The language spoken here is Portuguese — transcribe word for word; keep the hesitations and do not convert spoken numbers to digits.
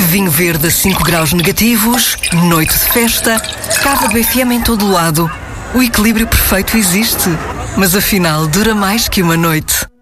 vinho verde a cinco graus negativos, noite de festa, cava B F M em todo lado. O equilíbrio perfeito existe, mas afinal dura mais que uma noite.